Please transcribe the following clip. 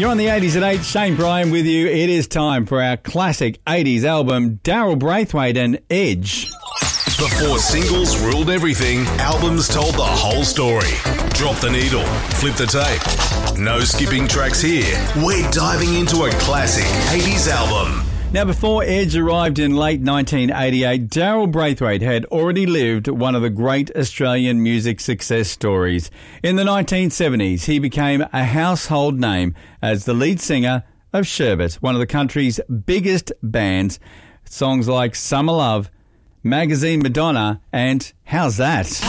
You're on the 80s at 8. Shane Bryan with you. It is time for our classic 80s album, Daryl Braithwaite and Edge. Before singles ruled everything, albums told the whole story. Drop the needle, flip the tape. No skipping tracks here. We're diving into a classic 80s album. Now, before Edge arrived in late 1988, Daryl Braithwaite had already lived one of the great Australian music success stories. In the 1970s, he became a household name as the lead singer of Sherbet, one of the country's biggest bands. Songs like Summer Love, Magazine Madonna, and How's That?